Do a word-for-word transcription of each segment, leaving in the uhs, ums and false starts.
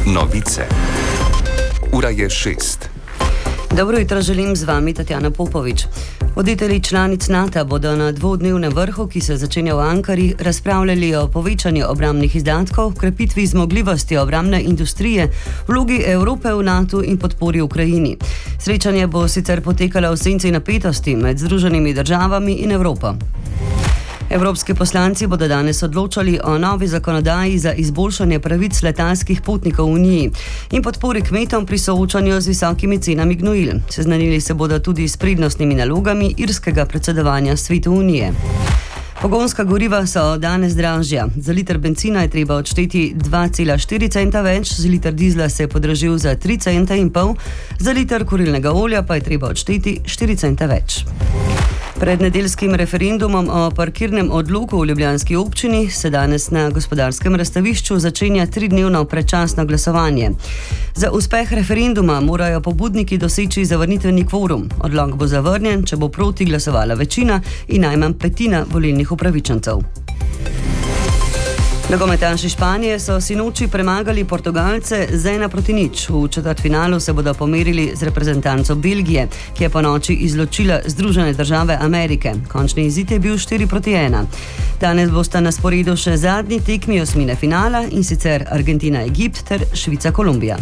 Novice. Ura je šest. Dobro jutro želim, z vami Tatjana Popovič. Voditelji članic NATO bodo na dvodnevnem vrhu, ki se začenja v Ankari, razpravljali o povečanju obrambnih izdatkov, krepitvi zmogljivosti obrambne industrije, vlogi Evrope v NATO in podpori Ukrajini. Srečanje bo sicer potekalo v senci napetosti med Združenimi državami in Evropo. Evropski poslanci bodo danes odločali o novi zakonodaji za izboljšanje pravic letalskih potnikov v Uniji in podpori kmetom pri soočanju z visokimi cenami gnojil. Seznanili se bodo tudi s prednostnimi nalogami irskega predsedovanja Svetu Unije. Pogonska goriva so danes dražja. Za liter bencina je treba odšteti dva cela štiri centa več, za liter dizla se je podražil za tri centa in pol, za liter kurilnega olja pa je treba odšteti štiri centa več. Pred nedeljskim referendumom o parkirnem odloku v ljubljanski občini se danes na Gospodarskem razstavišču začenja tridnevno predčasno glasovanje. Za uspeh referenduma morajo pobudniki doseči zavrnitveni kvorum. Odlok bo zavrnjen, če bo proti glasovala večina in najmanj petina volilnih upravičencev. Nogometaši Španije so sinoči premagali Portugalce z ena proti nič. V četrtfinalu se bodo pomerili z reprezentanco Belgije, ki je po noči izločila Združene države Amerike. Končni izid je bil štiri proti ena. Danes bosta na sporedu še zadnji tekmi osmine finala, in sicer Argentina-Egipt ter Švica-Kolumbija.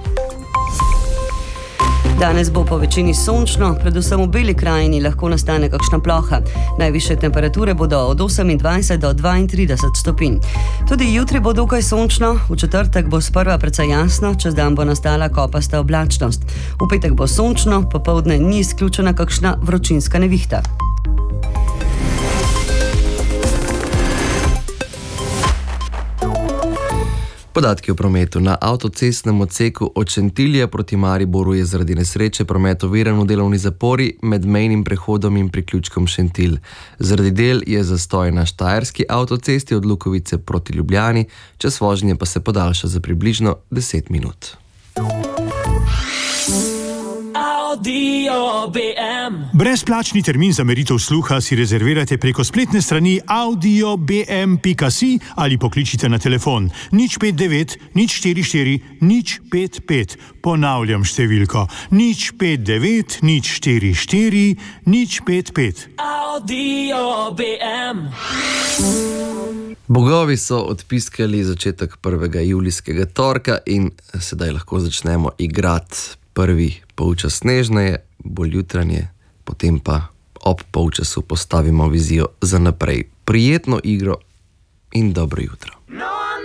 Danes bo po večini sončno, predvsem v Beli krajini lahko nastane kakšna ploha. Najvišje temperature bodo od osemindvajset do dvaintrideset stopinj. Tudi jutri bo dokaj sončno, v četrtek bo sprva precej jasno, čez dan bo nastala kopasta oblačnost. V petek bo sončno, popoldne ni izključena kakšna vročinska nevihta. Podatki o prometu. Na avtocestnem odseku od Šentilja proti Mariboru je zaradi nesreče promet oviran v delovni zapori med mejnim prehodom in priključkom Šentilj. Zaradi del je zastoj na štajerski avtocesti od Lukovice proti Ljubljani, čas vožnje pa se podaljša za približno deset minut. Audio B M. Brezplačni termin za meritev sluha si rezervirajte preko spletne strani audio b m pika si ali pokličite na telefon nič pet devet nič štiri štiri nič pet pet. Ponavljam številko nič pet devet nič štiri štiri nič pet pet. Audio B M. Bogovi so odpiskali začetek prvega julijskega torka in sedaj lahko začnemo igrati. Prvi polčas snežneje, bolj jutranje, potem pa ob polčasu postavimo vizijo za naprej. Prijetno igro in dobro jutro.